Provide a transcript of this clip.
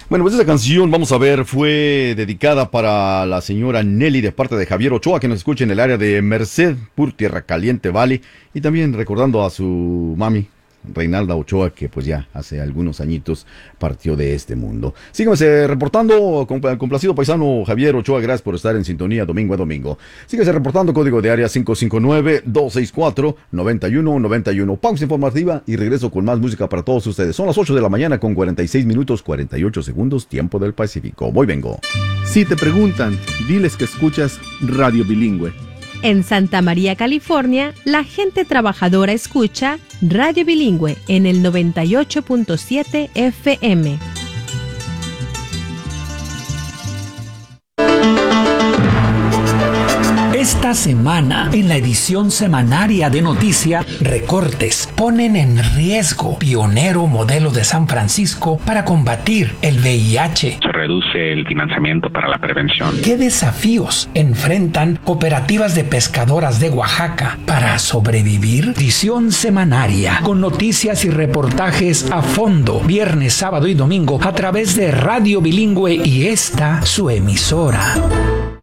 Bueno, pues esa canción, vamos a ver, fue dedicada para la señora Nelly de parte de Javier Ochoa, que nos escucha en el área de Merced, Pur Tierra Caliente Valley, y también recordando a su mami, Reinalda Ochoa, que pues ya hace algunos añitos partió de este mundo. Síguese reportando, complacido paisano Javier Ochoa, gracias por estar en sintonía domingo a domingo. Síguese reportando, código de área 559-264-9191. Pausa informativa y regreso con más música para todos ustedes. Son las 8 de la mañana con 46 minutos 48 segundos, tiempo del Pacífico. Voy vengo. Si te preguntan, diles que escuchas Radio Bilingüe. En Santa María, California, la gente trabajadora escucha Radio Bilingüe en el 98.7 FM. Esta semana, en la edición semanaria de Noticia, recortes ponen en riesgo pionero modelo de San Francisco para combatir el VIH. Se reduce el financiamiento para la prevención. ¿Qué desafíos enfrentan cooperativas de pescadoras de Oaxaca para sobrevivir? Edición semanaria con noticias y reportajes a fondo, viernes, sábado y domingo a través de Radio Bilingüe y esta su emisora.